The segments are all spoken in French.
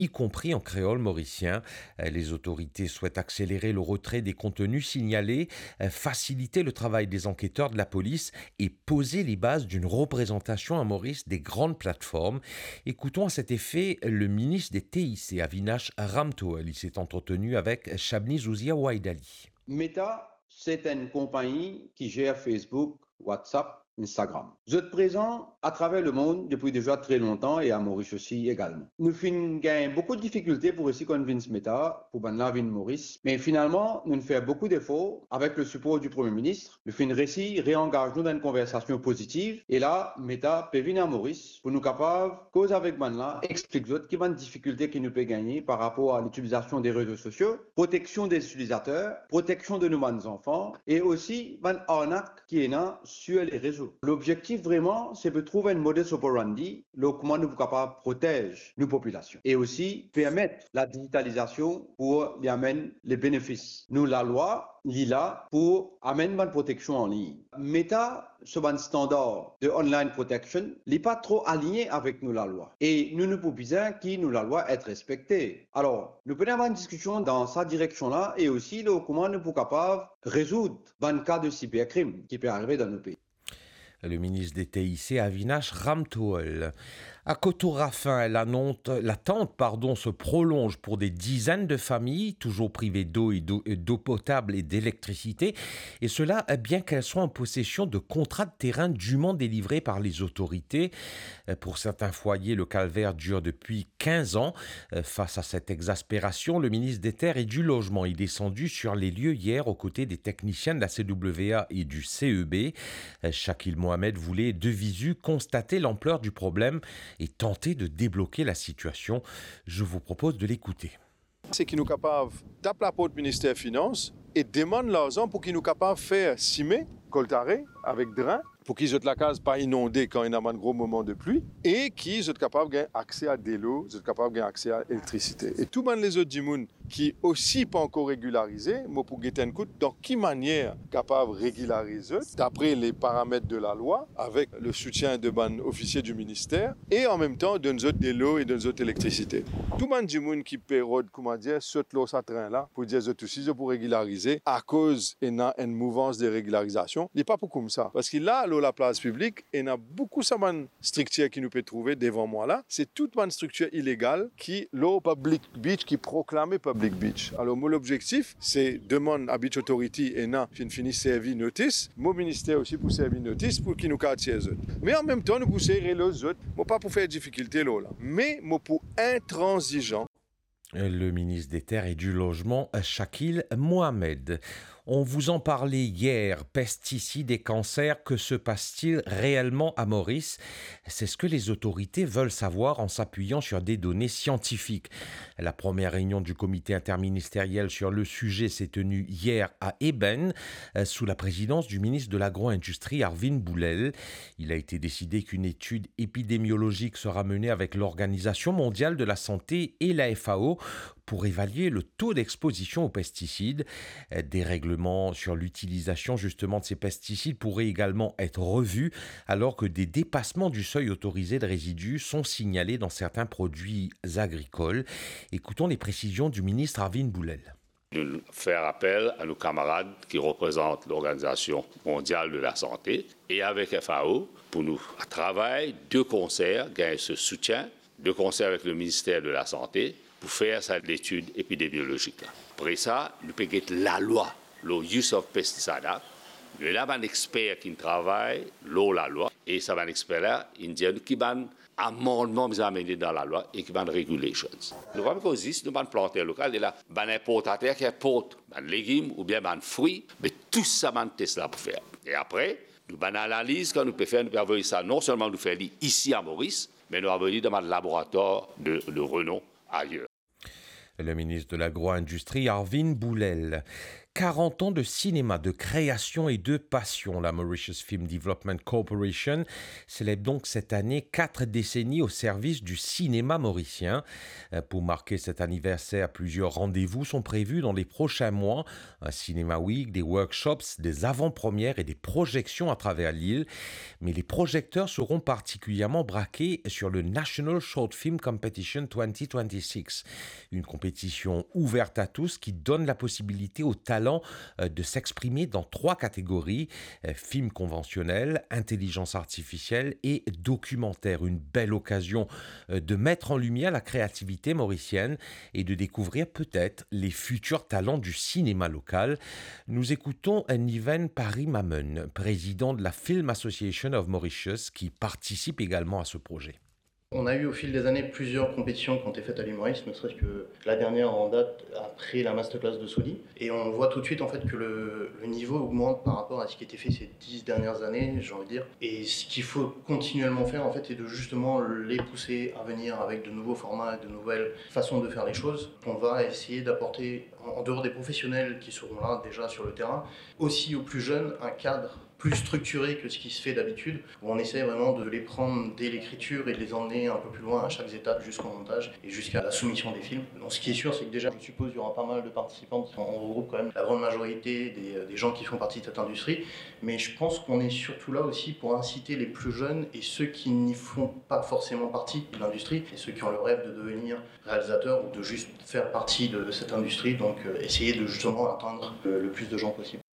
y compris en créole mauricien. Les autorités souhaitent accélérer le retrait des contenus signalés, faciliter le travail des enquêteurs de la police et poser les bases d'une représentation à Maurice des grandes plateformes. Écoutons à cet effet le ministre des TIC, Avinash Ramtoel. Il s'est entretenu avec Chabni Zouzia Ouaidali. Meta, c'est une compagnie qui gère Facebook, WhatsApp, Instagram. Vous êtes présent à travers le monde depuis déjà très longtemps et à Maurice aussi également. Nous gagnons beaucoup de difficultés pour essayer convaincre Meta, pour la vie de Maurice, mais finalement, nous faisons beaucoup d'efforts avec le support du Premier ministre. Nous faisons récit, réengage nous dans une conversation positive et là, Meta peut venir à Maurice pour nous capables, cause avec Manla, explique d'autres qui ont des difficultés qui nous peut gagner par rapport à l'utilisation des réseaux sociaux, protection des utilisateurs, protection de nos enfants et aussi une arnaque qui est là sur les réseaux. L'objectif vraiment, c'est de trouver un modus operandi, comment nous sommes capables de protéger nos populations et aussi permettre la digitalisation pour y amener les bénéfices. Nous, la loi, là pour amener une protection en ligne. Meta, ce standard de online protection, n'est pas trop aligné avec nous, la loi. Et nous ne pouvons pas qui nous, la loi, être respectée. Alors, nous pouvons avoir une discussion dans cette direction-là et aussi comment nous sommes capables de résoudre un cas de cybercrime qui peut arriver dans nos pays. Le ministre des TIC, Avinash Ramtoel. À Cotourafin, l'attente se prolonge pour des dizaines de familles, toujours privées d'eau potable et d'électricité, et cela bien qu'elles soient en possession de contrats de terrain dûment délivrés par les autorités. Pour certains foyers, le calvaire dure depuis 15 ans. Face à cette exaspération, le ministre des Terres et du Logement est descendu sur les lieux hier aux côtés des techniciens de la CWA et du CEB. Shakil Mohamed voulait de visu constater l'ampleur du problème et tenter de débloquer la situation. Je vous propose de l'écouter. C'est qu'ils nous capables d'appeler la porte du ministère des Finances et demande l'argent pour qu'ils nous capables de faire cimer, coltaré, avec drain, pour qu'ils aient la case pas inondée quand il y a un gros moment de pluie et qu'ils soient capables d'avoir accès à de l'eau, soient capables d'avoir accès à l'électricité. Et tout les autres du monde qui aussi pas encore régularisés, moi pour guetter un coup, dans quelle manière capable de régulariser d'après les paramètres de la loi, avec le soutien de ban officiers du ministère et en même temps de nous autres de l'eau et de nous autres électricité. Tout le monde du monde qui pérode, comment dire, saute l'eau ça train là pour dire que aussi pour régulariser à cause d'une mouvance de régularisation, il n'est pas pour comme ça parce que là la place publique, et il y a beaucoup de structures qui nous peut trouver devant moi là. C'est toute une structure illégale qui, l'eau public beach, qui proclame public beach. Alors, mon objectif, c'est demander à Beach Authority et na, fini servir notice, mon ministère aussi pour servir notice pour qu'ils nous quartier eux. Mais en même temps, nous pousser les autres, pas pour faire difficulté là, mais pour intransigeant. Le ministre des Terres et du Logement, Shakil Mohamed. On vous en parlait hier, pesticides et cancers, que se passe-t-il réellement à Maurice? C'est ce que les autorités veulent savoir en s'appuyant sur des données scientifiques. La première réunion du comité interministériel sur le sujet s'est tenue hier à Eben, sous la présidence du ministre de l'Agro-Industrie, Arvin Boulel. Il a été décidé qu'une étude épidémiologique sera menée avec l'Organisation mondiale de la santé et la FAO pour évaluer le taux d'exposition aux pesticides. Des règlements sur l'utilisation justement de ces pesticides pourraient également être revus alors que des dépassements du seuil autorisé de résidus sont signalés dans certains produits agricoles. Écoutons les précisions du ministre Arvin Boulel. Nous faire appel à nos camarades qui représentent l'Organisation mondiale de la santé et avec FAO pour nous travailler de concert, gagner ce soutien, de concert avec le ministère de la Santé pour faire cette étude épidémiologique. Après ça, nous pouvons la loi, le Use of Pesticide Act. Nous avons un expert qui travaille, la loi, et ça va un expert là, indien, qui va amendement amené dans la loi et qui va regulations. Nous avons aussi, nous avons planté local, et là, un importateur qui importe un légume ou bien un fruit, mais tout ça, va tester là pour faire. Et après, nous avons une analyse quand nous pouvons faire, nous pouvons envoyer ça, non seulement nous faire ici à Maurice, mais nous avons envoyer dans un laboratoire de renom ailleurs. Le ministre de l'Agro-Industrie, Arvin Boulel. 40 ans de cinéma, de création et de passion. La Mauritius Film Development Corporation célèbre donc cette année 4 décennies au service du cinéma mauricien. Pour marquer cet anniversaire, plusieurs rendez-vous sont prévus dans les prochains mois. Un Cinéma Week, des workshops, des avant-premières et des projections à travers l'île. Mais les projecteurs seront particulièrement braqués sur le National Short Film Competition 2026, une compétition ouverte à tous qui donne la possibilité aux talents de s'exprimer dans 3 catégories, films conventionnels, intelligence artificielle et documentaire. Une belle occasion de mettre en lumière la créativité mauricienne et de découvrir peut-être les futurs talents du cinéma local. Nous écoutons Niven Parimamun, président de la Film Association of Mauritius, qui participe également à ce projet. On a eu au fil des années plusieurs compétitions qui ont été faites à l'île Maurice, ne serait-ce que la dernière en date après la masterclass de Saudi. Et on voit tout de suite en fait que le niveau augmente par rapport à ce qui a été fait ces 10 dernières années, j'ai envie de dire. Et ce qu'il faut continuellement faire en fait, c'est de justement les pousser à venir avec de nouveaux formats, de nouvelles façons de faire les choses. On va essayer d'apporter, en dehors des professionnels qui seront là déjà sur le terrain, aussi aux plus jeunes un cadre plus structuré que ce qui se fait d'habitude, où on essaie vraiment de les prendre dès l'écriture et de les emmener un peu plus loin à chaque étape jusqu'au montage et jusqu'à la soumission des films. Donc ce qui est sûr, c'est que déjà, je suppose qu'il y aura pas mal de participants, parce qu'on regroupe quand même la grande majorité des gens qui font partie de cette industrie, mais je pense qu'on est surtout là aussi pour inciter les plus jeunes et ceux qui n'y font pas forcément partie de l'industrie, et ceux qui ont le rêve de devenir réalisateurs ou de juste faire partie de cette industrie, donc essayer de justement atteindre le plus de gens possible.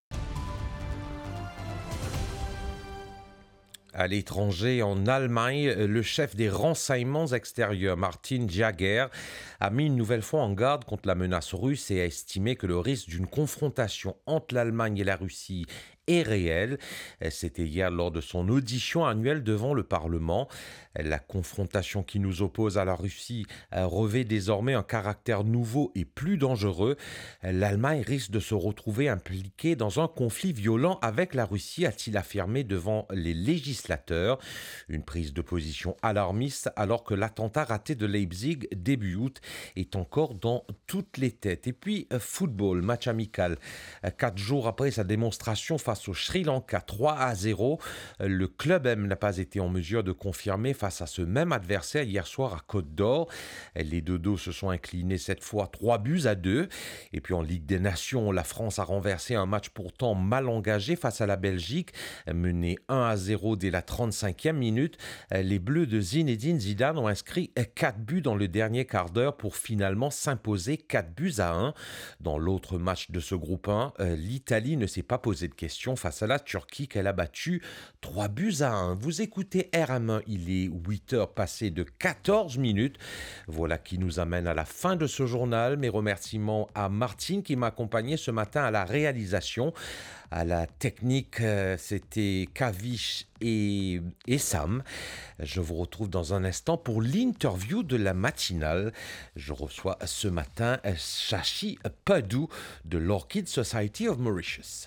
À l'étranger, en Allemagne, le chef des renseignements extérieurs, Martin Jaeger, a mis une nouvelle fois en garde contre la menace russe et a estimé que le risque d'une confrontation entre l'Allemagne et la Russie est réel. C'était hier lors de son audition annuelle devant le Parlement. La confrontation qui nous oppose à la Russie revêt désormais un caractère nouveau et plus dangereux. L'Allemagne risque de se retrouver impliquée dans un conflit violent avec la Russie, a-t-il affirmé devant les législateurs. Une prise de position alarmiste alors que l'attentat raté de Leipzig début août est encore dans toutes les têtes. Et puis, football, match amical. 4 jours après sa démonstration face au Sri Lanka 3-0, le Club M n'a pas été en mesure de confirmer face à ce même adversaire hier soir à Côte d'Or. Les Dodos se sont inclinés cette fois 3-2. Et puis en Ligue des Nations, la France a renversé un match pourtant mal engagé face à la Belgique, mené 1-0 dès la 35e minute. Les Bleus de Zinedine Zidane ont inscrit 4 buts dans le dernier quart d'heure pour finalement s'imposer 4-1. Dans l'autre match de ce groupe 1, l'Italie ne s'est pas posé de questions face à la Turquie qu'elle a battu 3-1. Vous écoutez RM1, il est 8h passées de 14 minutes. Voilà qui nous amène à la fin de ce journal. Mes remerciements à Martine qui m'a accompagné ce matin à la réalisation. À la technique, c'était Kavish et Sam. Je vous retrouve dans un instant pour l'interview de la matinale. Je reçois ce matin Shashi Padou de l'Orchid Society of Mauritius.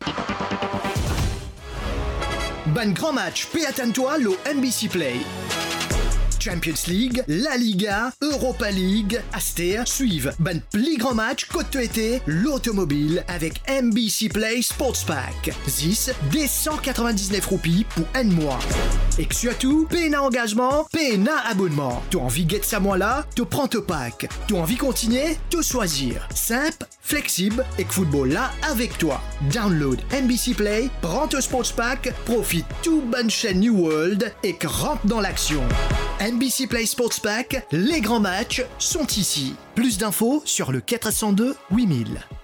Ban grand match, pay attends-toi, le NBC Play. Champions League, La Liga, Europa League, Aster suivent ban pli grand match côte été, l'automobile avec NBC Play Sports Pack. 10 des 199 roupies pour un mois. Et surtout, pena engagement, pena abonnement. Tu as envie de get ça moi là, tu prends ton pack. Tu as envie de continuer, tu choisir. Simple, flexible et que football là avec toi. Download NBC Play, prends ton Sports Pack, profite tout bonne chaîne New World et que rentre dans l'action. NBC Play Sports Pack, les grands matchs sont ici. Plus d'infos sur le 402 8000.